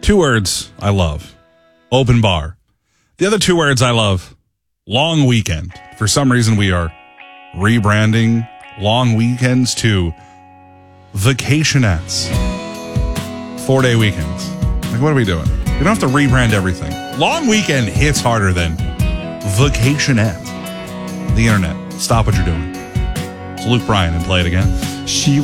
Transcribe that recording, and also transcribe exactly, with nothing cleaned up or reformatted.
Two words I love. Open bar. The other two words I love. Long weekend. For some reason, we are rebranding long weekends to vacationettes. Four-day weekends. Like, what are we doing? We don't have to rebrand everything. Long weekend hits harder than vacationette. The internet. Stop what you're doing. It's Luke Bryan and play it again. She